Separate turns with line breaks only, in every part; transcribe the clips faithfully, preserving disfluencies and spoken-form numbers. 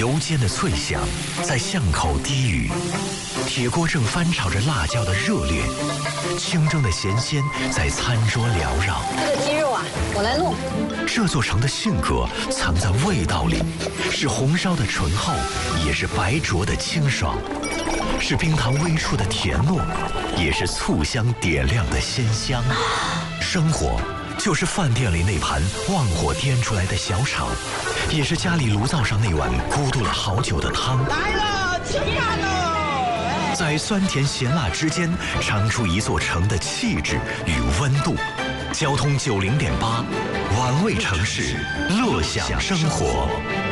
油煎的脆香在巷口低语，铁锅正翻炒着辣椒的热烈，清蒸的咸鲜在餐桌缭绕。
这个鸡肉啊，我来弄。
这座城的性格藏在味道里，是红烧的醇厚，也是白灼的清爽，是冰糖微出的甜糯，也是醋香点亮的鲜香。生活就是饭店里那盘旺火颠出来的小炒，也是家里炉灶上那碗咕嘟了好久的汤。
来了，吃饭喽！
在酸甜咸辣之间，尝出一座城的气质与温度。交通九零点八，玩味城市，乐享生活。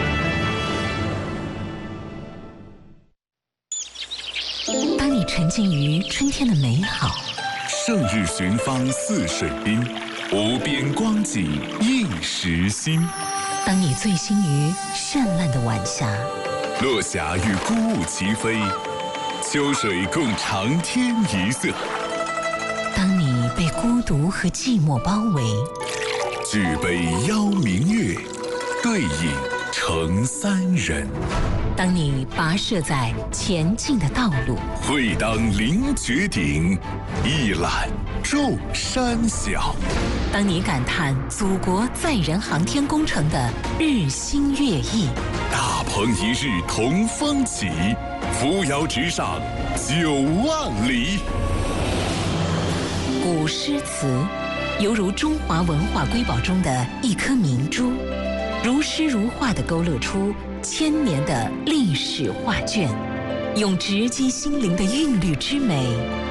当你沉浸于春天的美好，
胜日寻芳泗水滨，无边光景映时心。
当你醉心于绚烂的晚霞，
落霞与孤鹜齐飞，秋水共长天一色。
当你被孤独和寂寞包围，
举杯邀明月，对影成三人。
当你跋涉在前进的道路，
会当凌绝顶，一览众山小。
当你感叹祖国载人航天工程的日新月异，
大鹏一日同风起，扶摇直上九万里。
古诗词犹如中华文化瑰宝中的一颗明珠，如诗如画地勾勒出千年的历史画卷，用直击心灵的韵律之美